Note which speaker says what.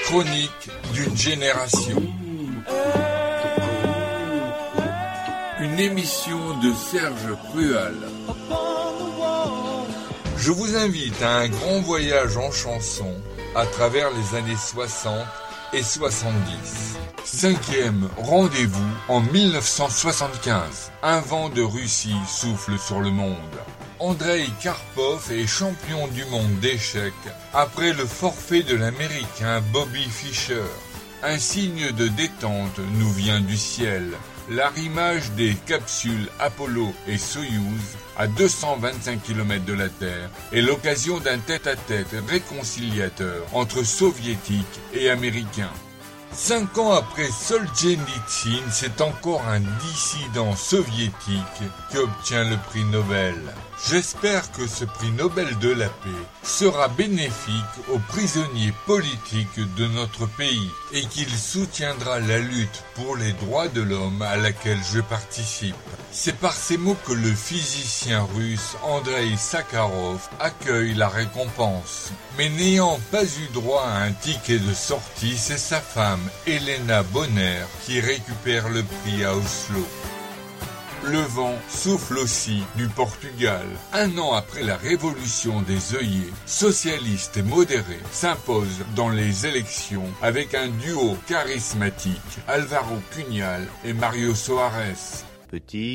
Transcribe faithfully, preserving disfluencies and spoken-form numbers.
Speaker 1: Chronique d'une génération. Une émission de Serge Crual. Je vous invite à un grand voyage en chanson à travers les années soixante et soixante-dix. Cinquième rendez-vous en mille neuf cent soixante-quinze. Un vent de Russie souffle sur le monde. Andreï Karpov est champion du monde d'échecs après le forfait de l'Américain Bobby Fischer. Un signe de détente nous vient du ciel. L'arrimage des capsules Apollo et Soyouz à deux cent vingt-cinq kilomètres de la Terre est l'occasion d'un tête-à-tête réconciliateur entre soviétiques et américains. Cinq ans après Solzhenitsyn, c'est encore un dissident soviétique qui obtient le prix Nobel. J'espère que ce prix Nobel de la paix sera bénéfique aux prisonniers politiques de notre pays et qu'il soutiendra la lutte pour les droits de l'homme à laquelle je participe. C'est par ces mots que le physicien russe Andreï Sakharov accueille la récompense. Mais n'ayant pas eu droit à un ticket de sortie, c'est sa femme, Helena Bonner, qui récupère le prix à Oslo. Le vent souffle aussi du Portugal. Un an après la révolution des œillets, socialistes et modérés s'imposent dans les élections avec un duo charismatique, Álvaro Cunhal et Mário Soares.
Speaker 2: Petit